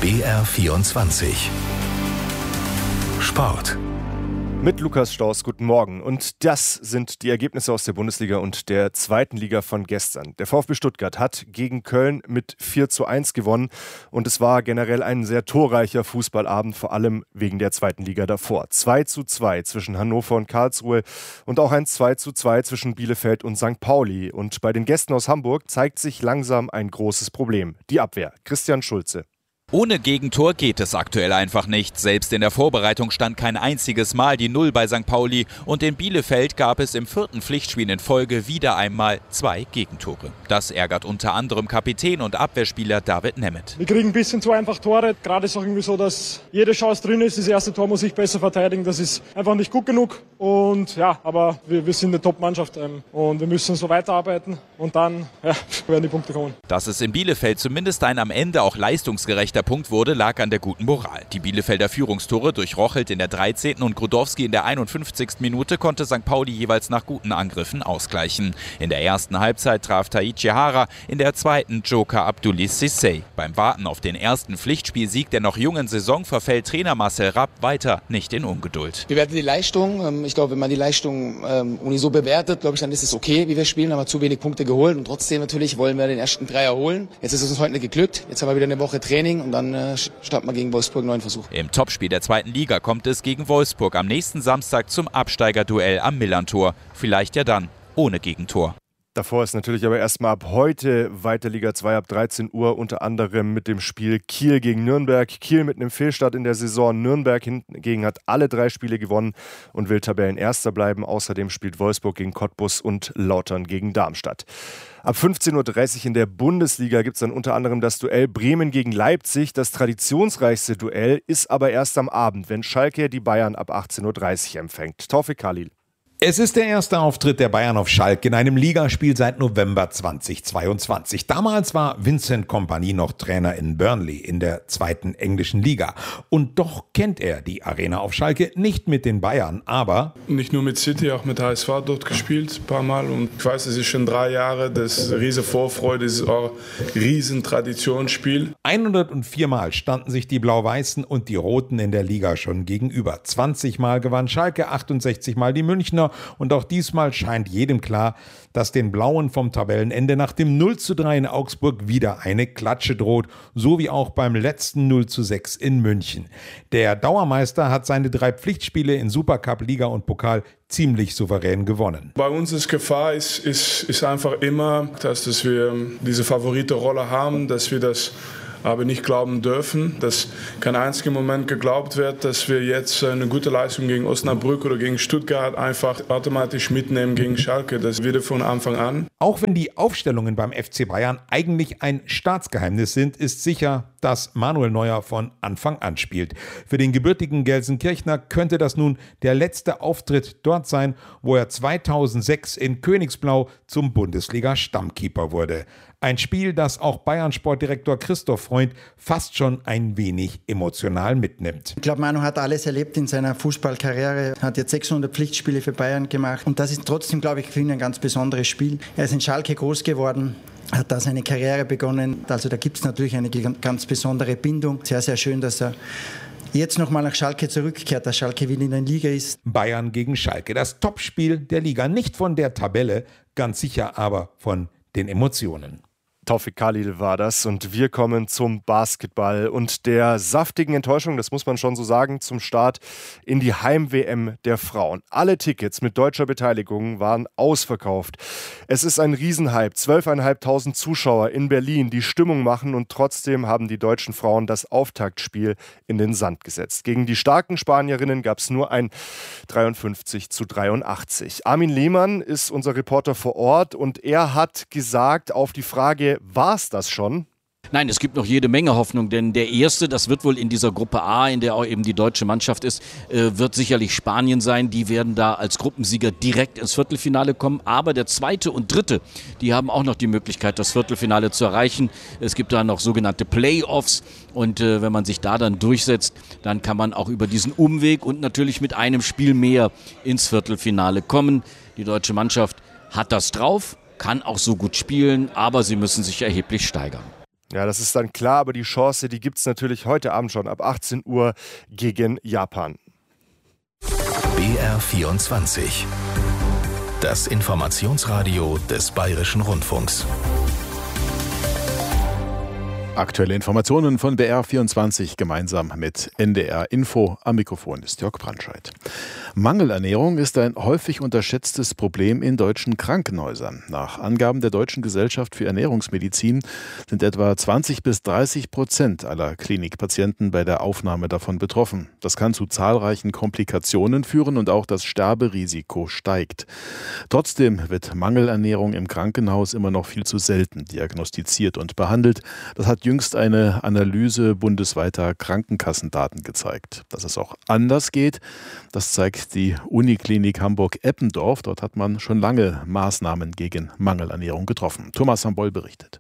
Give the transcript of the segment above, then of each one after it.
BR24 Sport. Mit Lukas Staus, guten Morgen. Und das sind die Ergebnisse aus der Bundesliga und der zweiten Liga von gestern. Der VfB Stuttgart hat gegen Köln mit 4:1 gewonnen. Und es war generell ein sehr torreicher Fußballabend, vor allem wegen der zweiten Liga davor. 2:2 zwischen Hannover und Karlsruhe und auch ein 2:2 zwischen Bielefeld und St. Pauli. Und bei den Gästen aus Hamburg zeigt sich langsam ein großes Problem. Die Abwehr. Christian Schulze. Ohne Gegentor geht es aktuell einfach nicht. Selbst in der Vorbereitung stand kein einziges Mal die Null bei St. Pauli. Und in Bielefeld gab es im 4. Pflichtspiel in Folge wieder einmal 2 Gegentore. Das ärgert unter anderem Kapitän und Abwehrspieler David Nemeth. Wir kriegen ein bisschen zu einfach Tore. Gerade ist es auch irgendwie so, dass jede Chance drin ist. Das erste Tor muss ich besser verteidigen. Das ist einfach nicht gut genug. Und ja, aber wir sind eine Top-Mannschaft und wir müssen so weiterarbeiten. Und dann werden die Punkte kommen. Dass es in Bielefeld zumindest ein am Ende auch leistungsgerechter Punkt wurde, lag an der guten Moral. Die Bielefelder Führungstore durch Rochelt in der 13. und Grudowski in der 51. Minute konnte St. Pauli jeweils nach guten Angriffen ausgleichen. In der ersten Halbzeit traf Taichi Hara, in der zweiten Joker Abdoulis Cissé. Beim Warten auf den ersten Pflichtspielsieg der noch jungen Saison verfällt Trainer Marcel Rapp weiter nicht in Ungeduld. Wir bewerten die Leistung. Ich glaube, wenn man die Leistung so bewertet, glaube ich, dann ist es okay, wie wir spielen. Haben wir zu wenig Punkte geholt und trotzdem natürlich wollen wir den ersten Dreier holen. Jetzt ist es uns heute nicht geglückt. Jetzt haben wir wieder eine Woche Training und dann starten wir gegen Wolfsburg einen neuen Versuch. Im Topspiel der zweiten Liga kommt es gegen Wolfsburg am nächsten Samstag zum Absteigerduell am Millerntor. Vielleicht ja dann ohne Gegentor. Davor ist natürlich aber erstmal ab heute weiter Liga 2 ab 13 Uhr, unter anderem mit dem Spiel Kiel gegen Nürnberg. Kiel mit einem Fehlstart in der Saison. Nürnberg hingegen hat alle 3 Spiele gewonnen und will Tabellenerster bleiben. Außerdem spielt Wolfsburg gegen Cottbus und Lautern gegen Darmstadt. Ab 15:30 Uhr in der Bundesliga gibt es dann unter anderem das Duell Bremen gegen Leipzig. Das traditionsreichste Duell ist aber erst am Abend, wenn Schalke die Bayern ab 18:30 Uhr empfängt. Taufik Khalil. Es ist der erste Auftritt der Bayern auf Schalke in einem Ligaspiel seit November 2022. Damals war Vincent Kompany noch Trainer in Burnley in der 2. englischen Liga. Und doch kennt er die Arena auf Schalke nicht mit den Bayern, aber... Nicht nur mit City, auch mit HSV dort gespielt, ein paar Mal. Und ich weiß, es ist schon 3 Jahre, das ist riesen Vorfreude, das ist auch ein riesen Traditionsspiel. 104 Mal standen sich die Blau-Weißen und die Roten in der Liga schon gegenüber. 20 Mal gewann Schalke, 68 Mal die Münchner. Und auch diesmal scheint jedem klar, dass den Blauen vom Tabellenende nach dem 0:3 in Augsburg wieder eine Klatsche droht, so wie auch beim letzten 0:6 in München. Der Dauermeister hat seine 3 Pflichtspiele in Supercup, Liga und Pokal ziemlich souverän gewonnen. Bei uns ist Gefahr ist einfach immer, dass wir diese Favoritenrolle haben, dass wir das aber nicht glauben dürfen, dass kein einziger Moment geglaubt wird, dass wir jetzt eine gute Leistung gegen Osnabrück oder gegen Stuttgart einfach automatisch mitnehmen gegen Schalke. Das wird von Anfang an. Auch wenn die Aufstellungen beim FC Bayern eigentlich ein Staatsgeheimnis sind, ist sicher, dass Manuel Neuer von Anfang an spielt. Für den gebürtigen Gelsenkirchner könnte das nun der letzte Auftritt dort sein, wo er 2006 in Königsblau zum Bundesliga-Stammkeeper wurde. Ein Spiel, das auch Bayern-Sportdirektor Christoph Freund fast schon ein wenig emotional mitnimmt. Ich glaube, Manu hat alles erlebt in seiner Fußballkarriere, hat jetzt 600 Pflichtspiele für Bayern gemacht und das ist trotzdem, glaube ich, für ihn ein ganz besonderes Spiel. Er ist in Schalke groß geworden, hat da seine Karriere begonnen, also da gibt es natürlich eine ganz besondere Bindung. Sehr, sehr schön, dass er jetzt nochmal nach Schalke zurückkehrt, dass Schalke wieder in der Liga ist. Bayern gegen Schalke, das Topspiel der Liga, nicht von der Tabelle, ganz sicher aber von den Emotionen. Taufik Khalil war das und wir kommen zum Basketball und der saftigen Enttäuschung, das muss man schon so sagen, zum Start in die Heim-WM der Frauen. Alle Tickets mit deutscher Beteiligung waren ausverkauft. Es ist ein Riesenhype, 12.500 Zuschauer in Berlin, die Stimmung machen und trotzdem haben die deutschen Frauen das Auftaktspiel in den Sand gesetzt. Gegen die starken Spanierinnen gab es nur ein 53:83. Armin Lehmann ist unser Reporter vor Ort und er hat gesagt auf die Frage, war's das schon? Nein, es gibt noch jede Menge Hoffnung, denn der Erste, das wird wohl in dieser Gruppe A, in der auch eben die deutsche Mannschaft ist, wird sicherlich Spanien sein. Die werden da als Gruppensieger direkt ins Viertelfinale kommen. Aber der Zweite und Dritte, die haben auch noch die Möglichkeit, das Viertelfinale zu erreichen. Es gibt da noch sogenannte Playoffs und wenn man sich da dann durchsetzt, dann kann man auch über diesen Umweg und natürlich mit einem Spiel mehr ins Viertelfinale kommen. Die deutsche Mannschaft hat das drauf, kann auch so gut spielen, aber sie müssen sich erheblich steigern. Ja, das ist dann klar, aber die Chance, die gibt es natürlich heute Abend schon ab 18 Uhr gegen Japan. BR24. Das Informationsradio des Bayerischen Rundfunks. Aktuelle Informationen von BR24 gemeinsam mit NDR Info. Am Mikrofon ist Jörg Brandscheid. Mangelernährung ist ein häufig unterschätztes Problem in deutschen Krankenhäusern. Nach Angaben der Deutschen Gesellschaft für Ernährungsmedizin sind etwa 20-30% aller Klinikpatienten bei der Aufnahme davon betroffen. Das kann zu zahlreichen Komplikationen führen und auch das Sterberisiko steigt. Trotzdem wird Mangelernährung im Krankenhaus immer noch viel zu selten diagnostiziert und behandelt. Das hat jüngst eine Analyse bundesweiter Krankenkassendaten gezeigt. Dass es auch anders geht, das zeigt die Uniklinik Hamburg-Eppendorf. Dort hat man schon lange Maßnahmen gegen Mangelernährung getroffen. Thomas Sambol berichtet.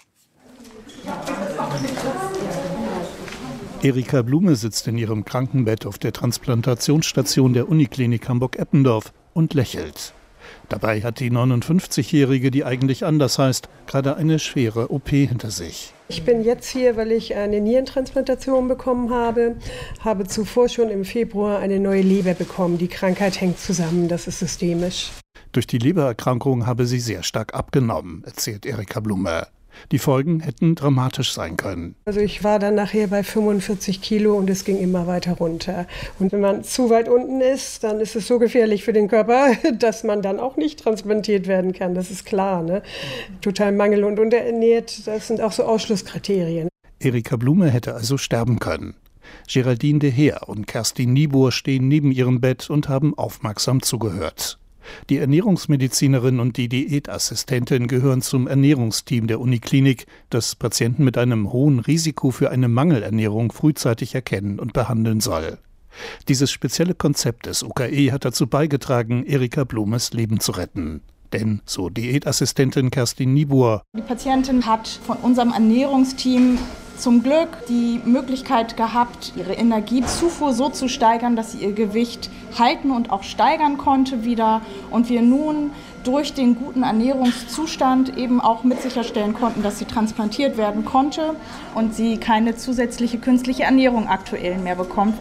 Erika Blume sitzt in ihrem Krankenbett auf der Transplantationsstation der Uniklinik Hamburg-Eppendorf und lächelt. Dabei hat die 59-Jährige, die eigentlich anders heißt, gerade eine schwere OP hinter sich. Ich bin jetzt hier, weil ich eine Nierentransplantation bekommen habe zuvor schon im Februar eine neue Leber bekommen. Die Krankheit hängt zusammen, das ist systemisch. Durch die Lebererkrankung habe sie sehr stark abgenommen, erzählt Erika Blume. Die Folgen hätten dramatisch sein können. Also ich war dann nachher bei 45 Kilo und es ging immer weiter runter. Und wenn man zu weit unten ist, dann ist es so gefährlich für den Körper, dass man dann auch nicht transplantiert werden kann. Das ist klar, ne? Total mangel- und unterernährt, das sind auch so Ausschlusskriterien. Erika Blume hätte also sterben können. Geraldine de Heer und Kerstin Niebuhr stehen neben ihrem Bett und haben aufmerksam zugehört. Die Ernährungsmedizinerin und die Diätassistentin gehören zum Ernährungsteam der Uniklinik, das Patienten mit einem hohen Risiko für eine Mangelernährung frühzeitig erkennen und behandeln soll. Dieses spezielle Konzept des UKE hat dazu beigetragen, Erika Blumes Leben zu retten. Denn, so Diätassistentin Kerstin Niebuhr, die Patientin hat von unserem Ernährungsteam zum Glück die Möglichkeit gehabt, ihre Energiezufuhr so zu steigern, dass sie ihr Gewicht halten und auch steigern konnte wieder. Und wir nun durch den guten Ernährungszustand eben auch mit sicherstellen konnten, dass sie transplantiert werden konnte und sie keine zusätzliche künstliche Ernährung aktuell mehr bekommt.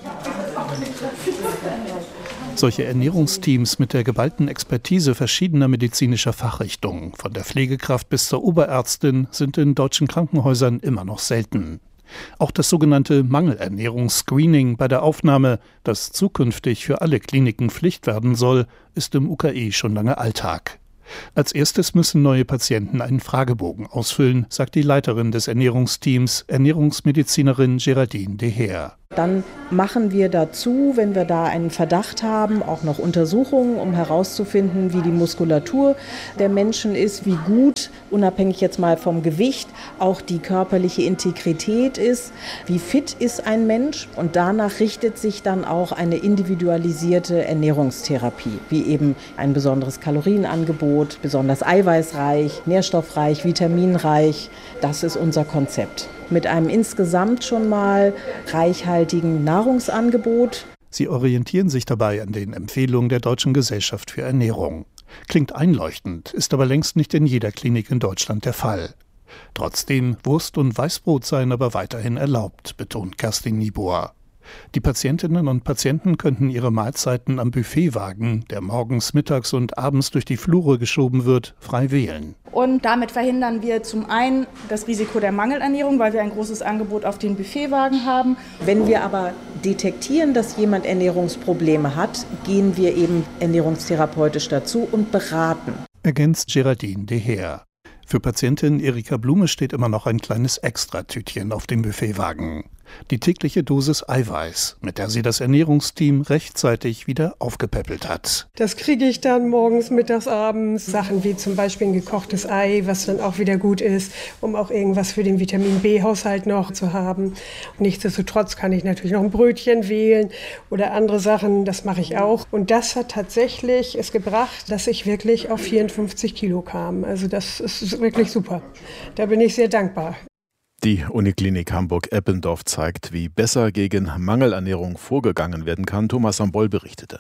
Solche Ernährungsteams mit der geballten Expertise verschiedener medizinischer Fachrichtungen, von der Pflegekraft bis zur Oberärztin, sind in deutschen Krankenhäusern immer noch selten. Auch das sogenannte Mangelernährungsscreening bei der Aufnahme, das zukünftig für alle Kliniken Pflicht werden soll, ist im UKE schon lange Alltag. Als erstes müssen neue Patienten einen Fragebogen ausfüllen, sagt die Leiterin des Ernährungsteams, Ernährungsmedizinerin Geraldine de Heer. Dann machen wir dazu, wenn wir da einen Verdacht haben, auch noch Untersuchungen, um herauszufinden, wie die Muskulatur der Menschen ist, wie gut, unabhängig jetzt mal vom Gewicht, auch die körperliche Integrität ist, wie fit ist ein Mensch. Und danach richtet sich dann auch eine individualisierte Ernährungstherapie, wie eben ein besonderes Kalorienangebot, besonders eiweißreich, nährstoffreich, vitaminreich. Das ist unser Konzept. Mit einem insgesamt schon mal reichhaltigen Nahrungsangebot. Sie orientieren sich dabei an den Empfehlungen der Deutschen Gesellschaft für Ernährung. Klingt einleuchtend, ist aber längst nicht in jeder Klinik in Deutschland der Fall. Trotzdem, Wurst und Weißbrot seien aber weiterhin erlaubt, betont Kerstin Niebuhr. Die Patientinnen und Patienten könnten ihre Mahlzeiten am Buffetwagen, der morgens, mittags und abends durch die Flure geschoben wird, frei wählen. Und damit verhindern wir zum einen das Risiko der Mangelernährung, weil wir ein großes Angebot auf den Buffetwagen haben. Wenn wir aber detektieren, dass jemand Ernährungsprobleme hat, gehen wir eben ernährungstherapeutisch dazu und beraten. Ergänzt Geraldine de Heer. Für Patientin Erika Blume steht immer noch ein kleines Extratütchen auf dem Buffetwagen. Die tägliche Dosis Eiweiß, mit der sie das Ernährungsteam rechtzeitig wieder aufgepäppelt hat. Das kriege ich dann morgens, mittags, abends. Sachen wie zum Beispiel ein gekochtes Ei, was dann auch wieder gut ist, um auch irgendwas für den Vitamin-B-Haushalt noch zu haben. Und nichtsdestotrotz kann ich natürlich noch ein Brötchen wählen oder andere Sachen, das mache ich auch. Und das hat tatsächlich es gebracht, dass ich wirklich auf 54 Kilo kam. Also das ist wirklich super. Da bin ich sehr dankbar. Die Uniklinik Hamburg-Eppendorf zeigt, wie besser gegen Mangelernährung vorgegangen werden kann. Thomas Sambol berichtete.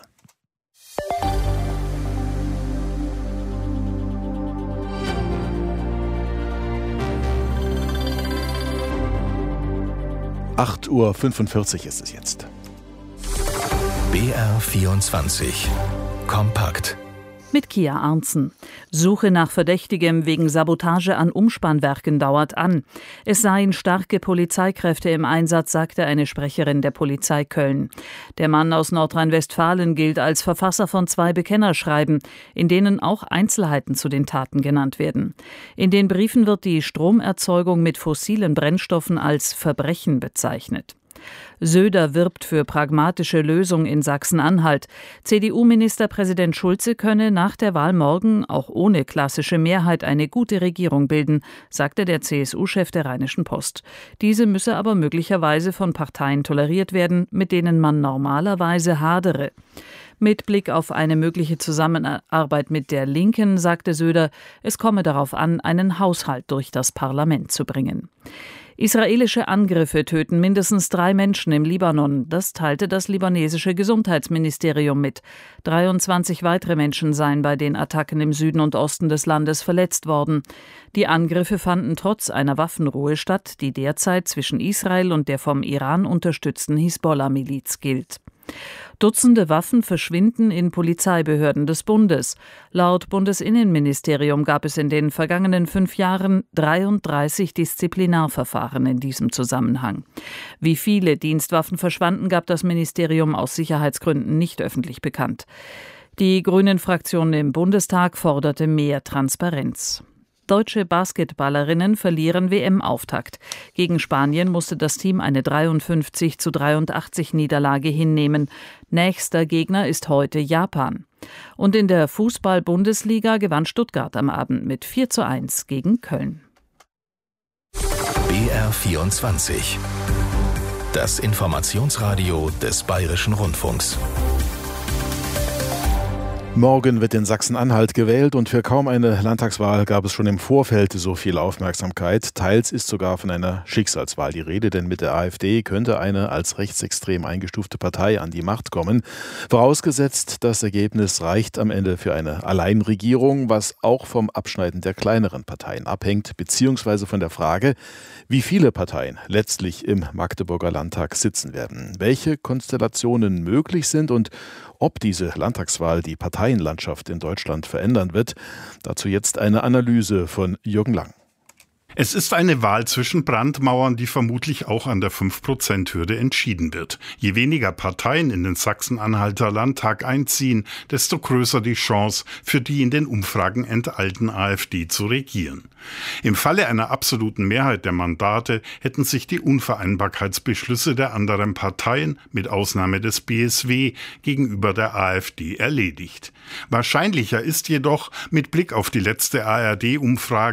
8:45 Uhr ist es jetzt. BR24 kompakt. Mit Kia Arntzen. Suche nach Verdächtigem wegen Sabotage an Umspannwerken dauert an. Es seien starke Polizeikräfte im Einsatz, sagte eine Sprecherin der Polizei Köln. Der Mann aus Nordrhein-Westfalen gilt als Verfasser von 2 Bekennerschreiben, in denen auch Einzelheiten zu den Taten genannt werden. In den Briefen wird die Stromerzeugung mit fossilen Brennstoffen als Verbrechen bezeichnet. Söder wirbt für pragmatische Lösung in Sachsen-Anhalt. CDU-Ministerpräsident Schulze könne nach der Wahl morgen auch ohne klassische Mehrheit eine gute Regierung bilden, sagte der CSU-Chef der Rheinischen Post. Diese müsse aber möglicherweise von Parteien toleriert werden, mit denen man normalerweise hadere. Mit Blick auf eine mögliche Zusammenarbeit mit der Linken sagte Söder, es komme darauf an, einen Haushalt durch das Parlament zu bringen. Israelische Angriffe töten mindestens 3 Menschen im Libanon. Das teilte das libanesische Gesundheitsministerium mit. 23 weitere Menschen seien bei den Attacken im Süden und Osten des Landes verletzt worden. Die Angriffe fanden trotz einer Waffenruhe statt, die derzeit zwischen Israel und der vom Iran unterstützten Hisbollah-Miliz gilt. Dutzende Waffen verschwinden in Polizeibehörden des Bundes. Laut Bundesinnenministerium gab es in den vergangenen 5 Jahren 33 Disziplinarverfahren in diesem Zusammenhang. Wie viele Dienstwaffen verschwanden, gab das Ministerium aus Sicherheitsgründen nicht öffentlich bekannt. Die Grünen-Fraktion im Bundestag forderte mehr Transparenz. Deutsche Basketballerinnen verlieren WM-Auftakt. Gegen Spanien musste das Team eine 53:83 Niederlage hinnehmen. Nächster Gegner ist heute Japan. Und in der Fußball-Bundesliga gewann Stuttgart am Abend mit 4:1 gegen Köln. BR24. Das Informationsradio des Bayerischen Rundfunks. Morgen wird in Sachsen-Anhalt gewählt und für kaum eine Landtagswahl gab es schon im Vorfeld so viel Aufmerksamkeit. Teils ist sogar von einer Schicksalswahl die Rede, denn mit der AfD könnte eine als rechtsextrem eingestufte Partei an die Macht kommen. Vorausgesetzt, das Ergebnis reicht am Ende für eine Alleinregierung, was auch vom Abschneiden der kleineren Parteien abhängt, beziehungsweise von der Frage, wie viele Parteien letztlich im Magdeburger Landtag sitzen werden, welche Konstellationen möglich sind und ob diese Landtagswahl die Parteienlandschaft in Deutschland verändern wird. Dazu jetzt eine Analyse von Jürgen Lang. Es ist eine Wahl zwischen Brandmauern, die vermutlich auch an der 5%-Hürde entschieden wird. Je weniger Parteien in den Sachsen-Anhalter Landtag einziehen, desto größer die Chance, für die in den Umfragen enthalten AfD zu regieren. Im Falle einer absoluten Mehrheit der Mandate hätten sich die Unvereinbarkeitsbeschlüsse der anderen Parteien, mit Ausnahme des BSW, gegenüber der AfD erledigt. Wahrscheinlicher ist jedoch, mit Blick auf die letzte ARD-Umfrage,